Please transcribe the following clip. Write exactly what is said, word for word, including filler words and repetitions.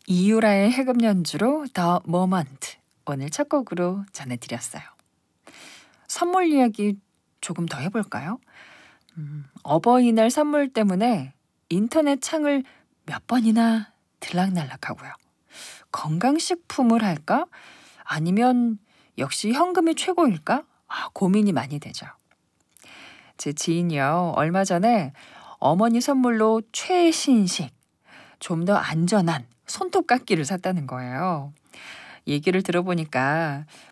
이유라의 해금 연주로 The Moment 오늘 첫 곡으로 전해드렸어요. 선물 이야기 조금 더 해볼까요? 음, 어버이날 선물 때문에 인터넷 창을 몇 번이나 들락날락하고요. 건강식품을 할까? 아니면 역시 현금이 최고일까? 아, 고민이 많이 되죠. 제 지인이요. 얼마 전에 어머니 선물로 최신식, 좀 더 안전한 손톱 깎기를 샀다는 거예요. 얘기를 들어보니까